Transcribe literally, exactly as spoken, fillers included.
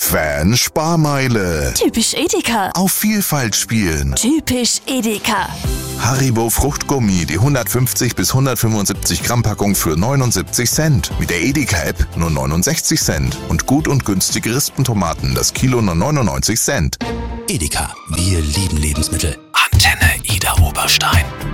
Fan-Sparmeile. Typisch Edeka. Auf Vielfalt spielen. Typisch Edeka. Haribo Fruchtgummi, die hundertfünfzig bis hundertfünfundsiebzig Gramm Packung für neunundsiebzig Cent. Mit der Edeka-App nur neunundsechzig Cent. Und gut und günstige Rispentomaten, das Kilo nur neunundneunzig Cent. Edeka, wir lieben Lebensmittel. Antenne Ida Oberstein.